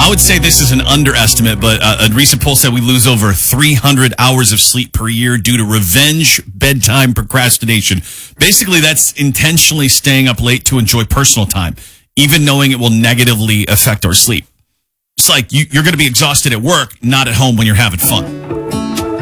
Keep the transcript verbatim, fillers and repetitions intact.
I would say this is an underestimate, but uh, a recent poll said we lose over three hundred hours of sleep per year due to revenge bedtime procrastination. Basically, that's intentionally staying up late to enjoy personal time, even knowing it will negatively affect our sleep. It's like you, you're going to be exhausted at work, not at home when you're having fun.